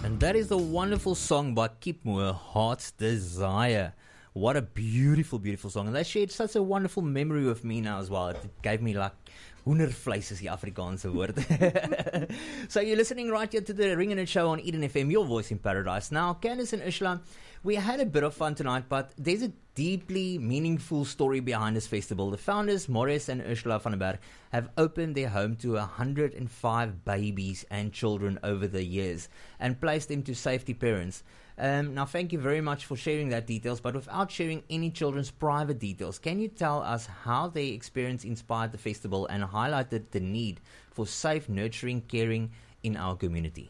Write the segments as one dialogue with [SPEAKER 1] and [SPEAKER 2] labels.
[SPEAKER 1] And that is the wonderful song by Kip Moore, Heart's Desire. What a beautiful, beautiful song. And that shared such a wonderful memory with me now as well. It gave me like hoendervleis is die Afrikaanse woord. So you're listening right here to the Ring and It Show on Eden FM, your voice in paradise. Now, Candice and Ushla, we had a bit of fun tonight, but there's a deeply meaningful story behind this festival. The founders, Marius and Ursula van der Berg, have opened their home to 105 babies and children over the years and placed them to safety parents. Now, thank you very much for sharing that details, but without sharing any children's private details, can you tell us how their experience inspired the festival and highlighted the need for safe, nurturing, caring in our community?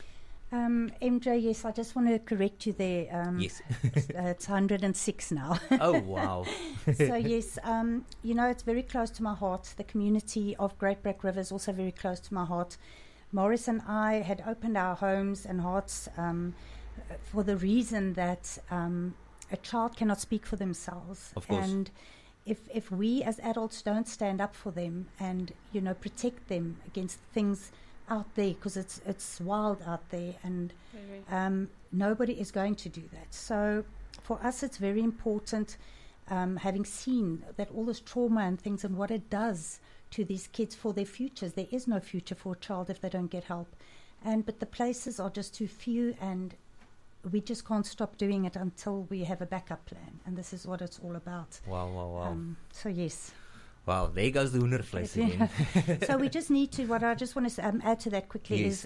[SPEAKER 2] MJ, yes, I just want to correct you there.
[SPEAKER 1] Yes.
[SPEAKER 2] It's 106 now.
[SPEAKER 1] Oh, wow.
[SPEAKER 2] So, yes, it's very close to my heart. The community of Great Black River is also very close to my heart. Morris and I had opened our homes and hearts for the reason that a child cannot speak for themselves.
[SPEAKER 1] Of course.
[SPEAKER 2] And if we as adults don't stand up for them and, protect them against things out there, because it's wild out there, and nobody is going to do that. So for us it's very important, having seen that all this trauma and things and what it does to these kids for their futures. There is no future for a child if they don't get help, but the places are just too few, and we just can't stop doing it until we have a backup plan, and this is what it's all about.
[SPEAKER 1] Wow.
[SPEAKER 2] So yes.
[SPEAKER 1] Wow, there goes the hoendervleis again.
[SPEAKER 2] So we just need to, what I just want to add to that quickly is,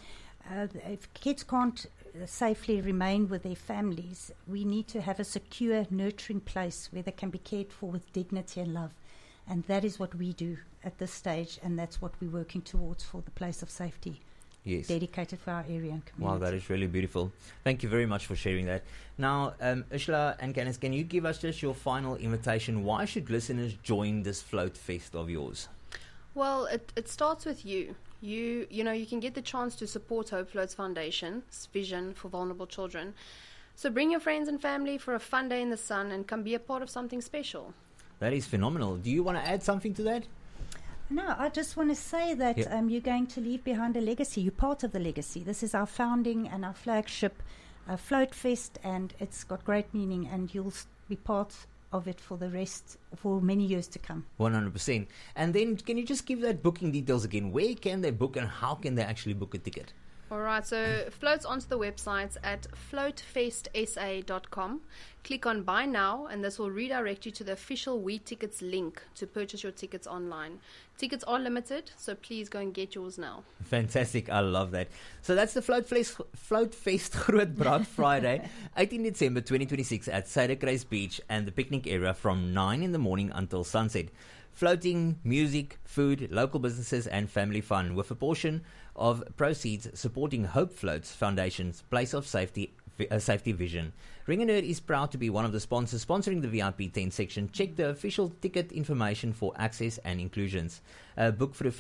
[SPEAKER 2] if kids can't safely remain with their families, we need to have a secure, nurturing place where they can be cared for with dignity and love. And that is what we do at this stage, and that's what we're working towards for the place of safety.
[SPEAKER 1] Yes.
[SPEAKER 2] Dedicated for our area and community.
[SPEAKER 1] Wow, that is really beautiful. Thank you very much for sharing that. Now, Ursula and Candice, can you give us just your final invitation? Why should listeners join this float fest of yours?
[SPEAKER 3] Well, it starts with you. You can get the chance to support Hope Floats Foundation's vision for vulnerable children. So bring your friends and family for a fun day in the sun and come be a part of something special.
[SPEAKER 1] That is phenomenal. Do you want to add something to that?
[SPEAKER 2] No, I just want to say that you're going to leave behind a legacy. You're part of the legacy. This is our founding and our flagship Float Fest, and it's got great meaning, and you'll be part of it for many years to come.
[SPEAKER 1] 100%. And then can you just give that booking details again? Where can they book and how can they actually book a ticket?
[SPEAKER 3] Alright, so floats onto the website at floatfestsa.com. Click on Buy Now, and this will redirect you to the official We Tickets link to purchase your tickets online. Tickets are limited, so please go and get yours now.
[SPEAKER 1] Fantastic, I love that. So that's the Float Fest Grootbraak Friday, 18 December 2026 at Suiderkruis Beach and the picnic area from 9 in the morning until sunset. Floating, music, food, local businesses and family fun, with a portion of proceeds supporting Hope Floats Foundation's Place of Safety vision. Ring and Nerd is proud to be one of the sponsors sponsoring the VIP tent section. Check the official ticket information for access and inclusions. Book through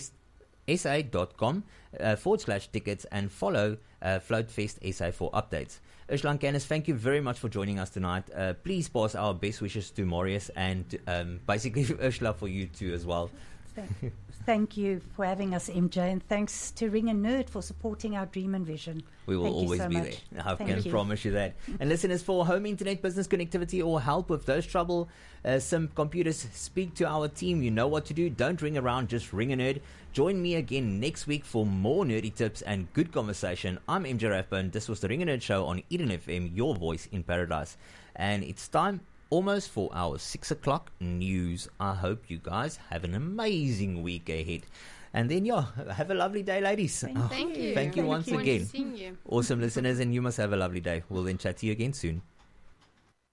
[SPEAKER 1] floatfestsa.com/tickets and follow Floatfest SA for updates. Ursula and Candice, thank you very much for joining us tonight. Please pass our best wishes to Marius and basically Ursula for you too as well.
[SPEAKER 2] Thank you for having us, MJ, and thanks to Ring and Nerd for supporting our dream and vision.
[SPEAKER 1] We will always be there. I can promise you that. And listeners, for home internet business connectivity or help with those trouble, some computers, speak to our team. You know what to do. Don't ring around, just ring a nerd. Join me again next week for more nerdy tips and good conversation. I'm MJ Rathbone. This was the Ring and Nerd Show on Eden FM, your voice in paradise. And it's time almost for our 6 o'clock news. I hope you guys have an amazing week ahead. And then, have a lovely day, ladies.
[SPEAKER 3] Thank you.
[SPEAKER 1] Thank you once again.
[SPEAKER 3] Seeing you.
[SPEAKER 1] Awesome listeners, and you must have a lovely day. We'll then chat to you again soon.